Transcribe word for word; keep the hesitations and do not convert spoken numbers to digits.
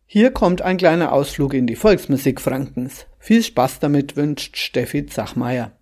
Hier kommt ein kleiner Ausflug in die Volksmusik Frankens. Viel Spaß damit wünscht Steffi Zachmeier.